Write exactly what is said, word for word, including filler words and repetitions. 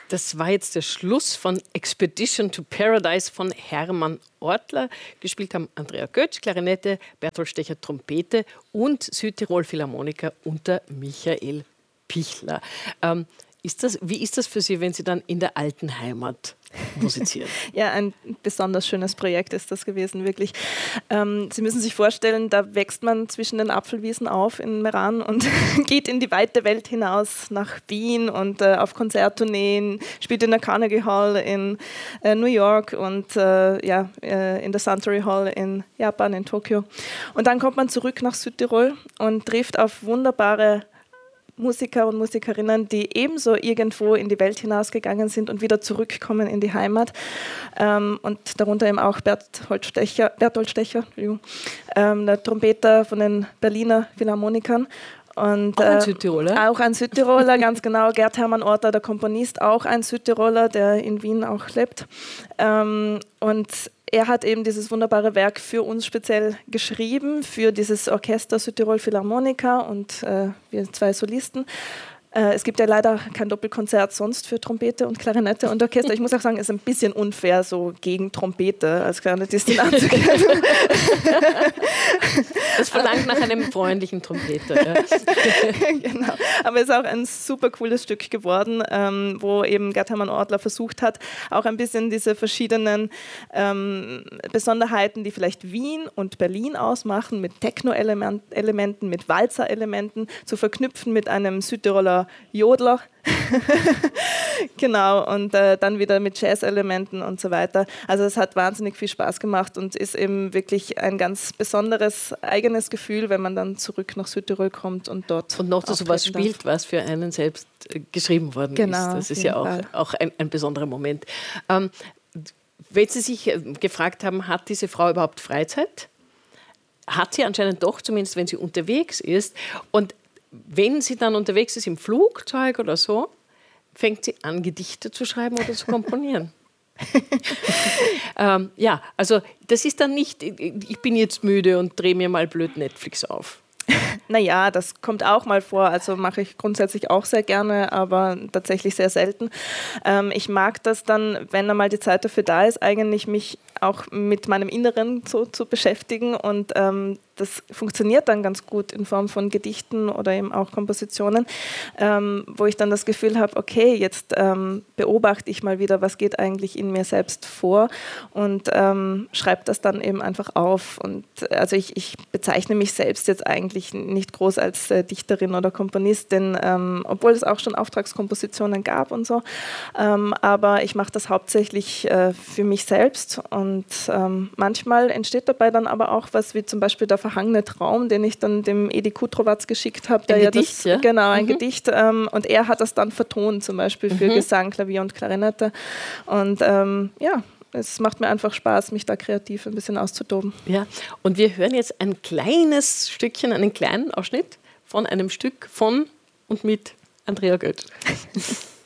Das war jetzt der Schluss von Expedition to Paradise von Hermann Ortler. Gespielt haben Andrea Götsch, Klarinette, Bertolt Stecher, Trompete und Südtirol Philharmoniker unter Michael Pichler. Ähm, ist das, wie ist das für Sie, wenn Sie dann in der alten Heimat musizieren? Ja, ein besonders schönes Projekt ist das gewesen, wirklich. Ähm, Sie müssen sich vorstellen, da wächst man zwischen den Apfelwiesen auf in Meran und geht in die weite Welt hinaus nach Wien und äh, auf Konzerttourneen, spielt in der Carnegie Hall in äh, New York und äh, ja, äh, in der Suntory Hall in Japan, in Tokio. Und dann kommt man zurück nach Südtirol und trifft auf wunderbare Musiker und Musikerinnen, die ebenso irgendwo in die Welt hinausgegangen sind und wieder zurückkommen in die Heimat. Ähm, und darunter eben auch Bertolt Stecher, Bertolt Stecher ähm, der Trompeter von den Berliner Philharmonikern. Und, auch ein äh, Südtiroler? Auch ein Südtiroler, ganz genau. Gerd Hermann Ortler, der Komponist, auch ein Südtiroler, der in Wien auch lebt. Ähm, und er hat eben dieses wunderbare Werk für uns speziell geschrieben, für dieses Orchester Südtirol Philharmoniker und äh, wir zwei Solisten. Äh, es gibt ja leider kein Doppelkonzert sonst für Trompete und Klarinette und Orchester. Ich muss auch sagen, es ist ein bisschen unfair, so gegen Trompete als Klarinettistin anzugehen. Das verlangt nach einem freundlichen Trompeter. Ja. Genau. Aber es ist auch ein super cooles Stück geworden, ähm, wo eben Gerd Hermann Ortler versucht hat, auch ein bisschen diese verschiedenen ähm, Besonderheiten, die vielleicht Wien und Berlin ausmachen, mit Techno-Elementen, mit Walzer-Elementen, zu verknüpfen mit einem Südtiroler Jodler. Genau, und äh, dann wieder mit Jazz-Elementen und so weiter. Also es hat wahnsinnig viel Spaß gemacht und ist eben wirklich ein ganz besonderes eigenes Gefühl, wenn man dann zurück nach Südtirol kommt und dort und noch so was spielt, was für einen selbst äh, geschrieben worden genau, ist. Das ist ja auch, auch ein, ein besonderer Moment. Ähm, wenn Sie sich äh, gefragt haben, hat diese Frau überhaupt Freizeit? Hat sie anscheinend doch, zumindest wenn sie unterwegs ist. Und wenn sie dann unterwegs ist im Flugzeug oder so, fängt sie an, Gedichte zu schreiben oder zu komponieren. ähm, ja, also das ist dann nicht, ich bin jetzt müde und drehe mir mal blöd Netflix auf. Naja, das kommt auch mal vor, also mache ich grundsätzlich auch sehr gerne, aber tatsächlich sehr selten. Ähm, ich mag das dann, wenn einmal die Zeit dafür da ist, eigentlich mich auch mit meinem Inneren so zu beschäftigen und ähm, das funktioniert dann ganz gut in Form von Gedichten oder eben auch Kompositionen, ähm, wo ich dann das Gefühl habe, okay, jetzt ähm, beobachte ich mal wieder, was geht eigentlich in mir selbst vor und ähm, schreibe das dann eben einfach auf. Und also ich, ich bezeichne mich selbst jetzt eigentlich nicht groß als äh, Dichterin oder Komponistin, ähm, obwohl es auch schon Auftragskompositionen gab und so, ähm, aber ich mache das hauptsächlich äh, für mich selbst und ähm, manchmal entsteht dabei dann aber auch was, wie zum Beispiel der verhangene Traum, den ich dann dem Edi Kutrowatz geschickt habe. Ein ja Gedicht, das, ja? Genau, ein mhm. Gedicht. Ähm, und er hat das dann vertont, zum Beispiel für mhm. Gesang, Klavier und Klarinette. Und ähm, ja, es macht mir einfach Spaß, mich da kreativ ein bisschen auszutoben. Ja, und wir hören jetzt ein kleines Stückchen, einen kleinen Ausschnitt von einem Stück von und mit Andrea Götsch.